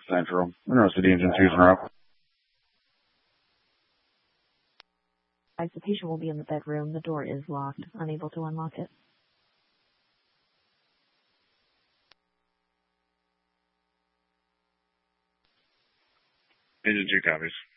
Central. Interested in using her up. The patient will be in the bedroom. The door is locked. Unable to unlock it. Agent 2 copies.